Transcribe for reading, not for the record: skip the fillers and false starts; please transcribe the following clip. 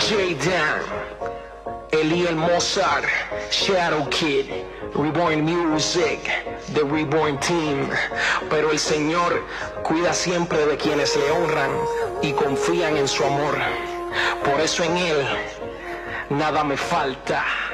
J-Dan, Eliel Mozart, Shadow Kid, Reborn Music, The Reborn Team. Pero el Señor cuida siempre de quienes le honran y confían en su amor. Por eso en Él nada me falta.